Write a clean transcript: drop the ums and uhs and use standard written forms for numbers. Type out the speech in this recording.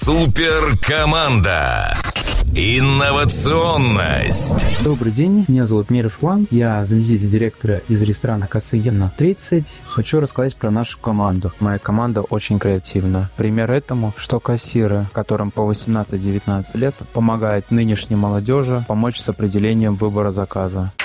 Суперкоманда. Инновационность. Добрый день, меня зовут Миров Иван, я заместитель директора из ресторана Косыгина 30. Хочу рассказать про нашу команду. Моя команда очень креативна. Пример этому, что кассиры, которым по 18-19 лет, помогают нынешней молодежи помочь с определением выбора заказа.